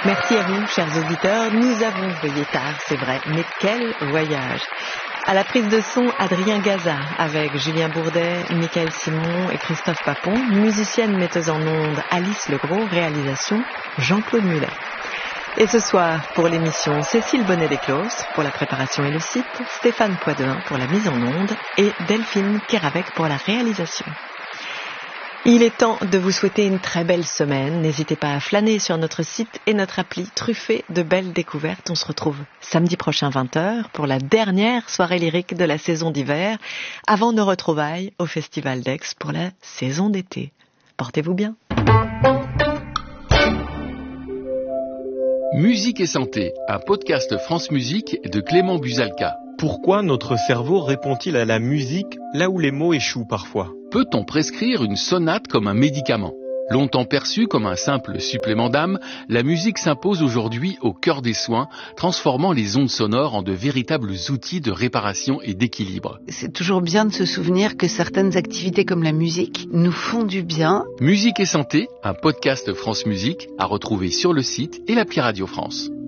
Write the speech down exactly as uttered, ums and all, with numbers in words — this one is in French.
Merci à vous, chers auditeurs. Nous avons veillé tard, c'est vrai, mais quel voyage! À la prise de son, Adrien Gaza, avec Julien Bourdet, Michael Simon et Christophe Papon, musicienne metteuse en ondes Alice Legros, réalisation Jean-Claude Mulet. Et ce soir, pour l'émission, Cécile Bonnet-Desclos pour la préparation et le site, Stéphane Poidevin pour la mise en ondes et Delphine Keravec pour la réalisation. Il est temps de vous souhaiter une très belle semaine. N'hésitez pas à flâner sur notre site et notre appli truffée de belles découvertes. On se retrouve samedi prochain vingt heures pour la dernière soirée lyrique de la saison d'hiver avant nos retrouvailles au Festival d'Aix pour la saison d'été. Portez-vous bien. Musique et santé, un podcast France Musique de Clément Buzalka. Pourquoi notre cerveau répond-il à la musique là où les mots échouent parfois ? Peut-on prescrire une sonate comme un médicament ? Longtemps perçue comme un simple supplément d'âme, la musique s'impose aujourd'hui au cœur des soins, transformant les ondes sonores en de véritables outils de réparation et d'équilibre. C'est toujours bien de se souvenir que certaines activités comme la musique nous font du bien. Musique et santé, un podcast France Musique à retrouver sur le site et l'appli Radio France.